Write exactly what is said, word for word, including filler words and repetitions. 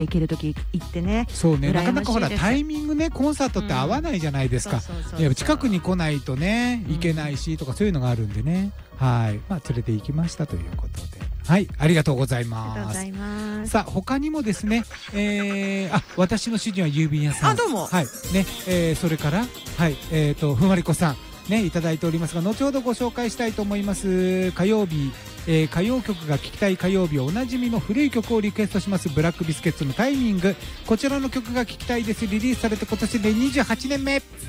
行ける時行ってね。 そうね、なかなかほら羨ましいですタイミングね、コンサートって合わないじゃないですか。 そうそうそうそういや近くに来ないとね行けないしとかそういうのがあるんでね、はい、まあ連れて行きましたということで、はい、ありがとうございありがとうます。 ございます。 さあ他にもですね、えー、あ私の主人は郵便屋さん、 あどうもはいね、えー、それからはいえーとふんわりこさんねいただいておりますが、後ほどご紹介したいと思います。火曜日、えー、歌謡曲が聴きたい火曜日、おなじみの古い曲をリクエストしますブラックビスケッツのタイミング、こちらの曲が聴きたいです。リリースされて今年でにじゅうはちねんめ。